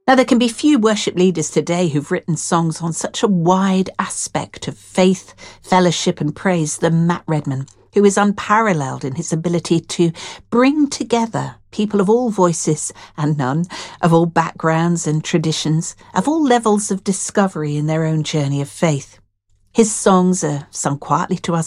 Now, there can be few worship leaders today who've written songs on such a wide aspect of faith, fellowship and praise than Matt Redman, who is unparalleled in his ability to bring together people of all voices and none, of all backgrounds and traditions, of all levels of discovery in their own journey of faith. His songs are sung quietly to us